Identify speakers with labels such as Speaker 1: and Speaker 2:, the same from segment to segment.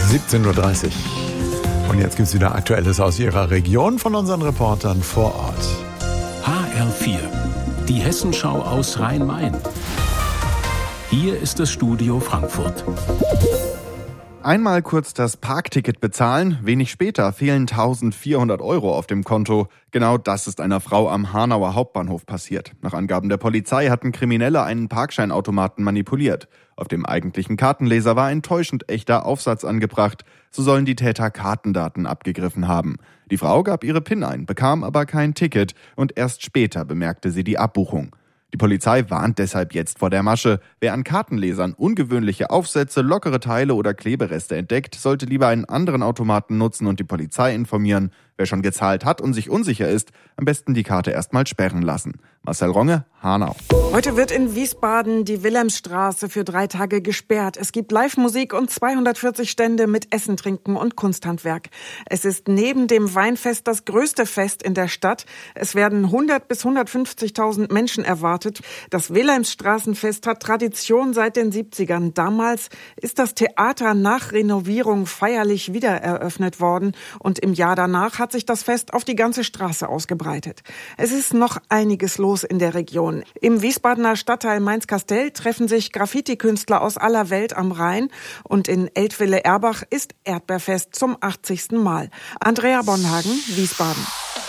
Speaker 1: 17:30 Uhr. Und jetzt gibt es wieder Aktuelles aus Ihrer Region von unseren Reportern vor Ort.
Speaker 2: HR4, die Hessenschau aus Rhein-Main. Hier ist das Studio Frankfurt.
Speaker 3: Einmal kurz das Parkticket bezahlen, wenig später fehlen 1.400 € auf dem Konto. Genau das ist einer Frau am Hanauer Hauptbahnhof passiert. Nach Angaben der Polizei hatten Kriminelle einen Parkscheinautomaten manipuliert. Auf dem eigentlichen Kartenleser war ein täuschend echter Aufsatz angebracht. So sollen die Täter Kartendaten abgegriffen haben. Die Frau gab ihre PIN ein, bekam aber kein Ticket und erst später bemerkte sie die Abbuchung. Die Polizei warnt deshalb jetzt vor der Masche. Wer an Kartenlesern ungewöhnliche Aufsätze, lockere Teile oder Klebereste entdeckt, sollte lieber einen anderen Automaten nutzen und die Polizei informieren. Wer schon gezahlt hat und sich unsicher ist, am besten die Karte erstmal sperren lassen. Marcel Ronge, Hanau.
Speaker 4: Heute wird in Wiesbaden die Wilhelmstraße für 3 Tage gesperrt. Es gibt Live-Musik und 240 Stände mit Essen, Trinken und Kunsthandwerk. Es ist neben dem Weinfest das größte Fest in der Stadt. Es werden 100.000 bis 150.000 Menschen erwartet. Das Wilhelmstraßenfest hat Tradition seit den 70ern. Damals ist das Theater nach Renovierung feierlich wieder eröffnet worden und im Jahr danach hat sich das Fest auf die ganze Straße ausgebreitet. Es ist noch einiges los in der Region. Im Wiesbadener Stadtteil Mainz-Kastell treffen sich Graffiti-Künstler aus aller Welt am Rhein und in Eltville-Erbach ist Erdbeerfest zum 80. Mal. Andrea Bonhagen, Wiesbaden.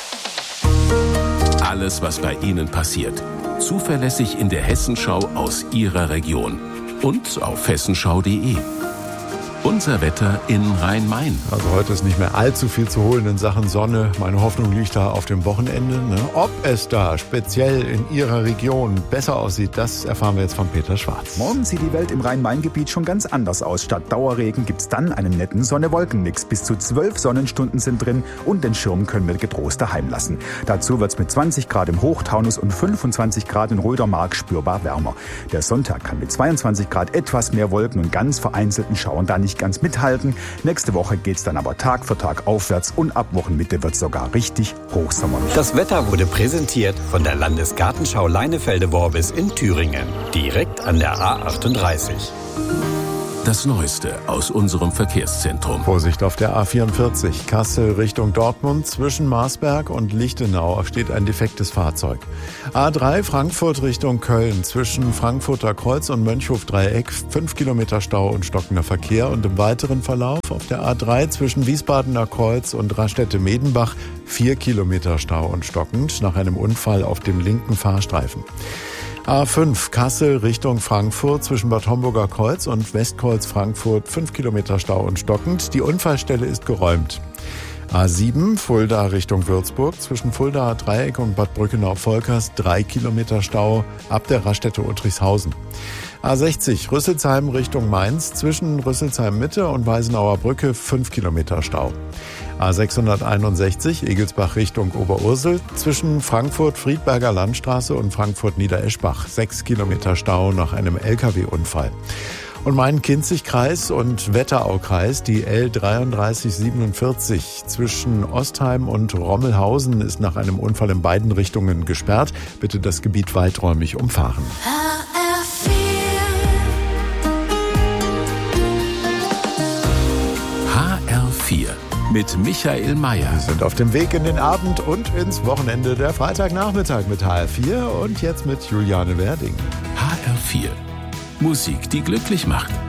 Speaker 2: Alles, was bei Ihnen passiert. Zuverlässig in der Hessenschau aus Ihrer Region. Und auf hessenschau.de. Unser Wetter in Rhein-Main.
Speaker 1: Also heute ist nicht mehr allzu viel zu holen in Sachen Sonne. Meine Hoffnung liegt da auf dem Wochenende. Ob es da speziell in Ihrer Region besser aussieht, das erfahren wir jetzt von Peter Schwarz.
Speaker 5: Morgen sieht die Welt im Rhein-Main-Gebiet schon ganz anders aus. Statt Dauerregen gibt's dann einen netten Sonne-Wolken-Mix. Bis zu 12 Sonnenstunden sind drin und den Schirm können wir getrost daheim lassen. Dazu wird's mit 20 Grad im Hochtaunus und 25 Grad in Rödermark spürbar wärmer. Der Sonntag kann mit 22 Grad etwas mehr Wolken und ganz vereinzelten Schauern da nicht ganz mithalten. Nächste Woche geht's dann aber Tag für Tag aufwärts und ab Wochenmitte wird's sogar richtig hochsommerlich.
Speaker 6: Das Wetter wurde präsentiert von der Landesgartenschau Leinefelde-Worbis in Thüringen, direkt an der A38.
Speaker 2: Das Neueste aus unserem Verkehrszentrum.
Speaker 1: Vorsicht auf der A44, Kassel Richtung Dortmund. Zwischen Marsberg und Lichtenau steht ein defektes Fahrzeug. A3 Frankfurt Richtung Köln. Zwischen Frankfurter Kreuz und Mönchhof-Dreieck 5 Kilometer Stau und stockender Verkehr. Und im weiteren Verlauf auf der A3 zwischen Wiesbadener Kreuz und Raststätte-Medenbach 4 Kilometer Stau und stockend nach einem Unfall auf dem linken Fahrstreifen. A5 Kassel Richtung Frankfurt zwischen Bad Homburger Kreuz und Westkreuz Frankfurt 5 Kilometer Stau und stockend. Die Unfallstelle ist geräumt. A7 Fulda Richtung Würzburg zwischen Fuldaer Dreieck und Bad Brückenau-Volkers 3 Kilometer Stau ab der Raststätte Uttrichshausen. A60 Rüsselsheim Richtung Mainz zwischen Rüsselsheim Mitte und Weisenauer Brücke 5 Kilometer Stau. A661 Egelsbach Richtung Oberursel zwischen Frankfurt-Friedberger Landstraße und Frankfurt-Niedereschbach 6 Kilometer Stau nach einem Lkw-Unfall. Und Main-Kinzig-Kreis und Wetteraukreis, die L3347 zwischen Ostheim und Rommelhausen ist nach einem Unfall in beiden Richtungen gesperrt. Bitte das Gebiet weiträumig umfahren.
Speaker 2: HR4 mit Michael Mayer.
Speaker 1: Wir sind auf dem Weg in den Abend und ins Wochenende, der Freitagnachmittag mit HR4 und jetzt mit Juliane Werding.
Speaker 2: HR4. Musik, die glücklich macht.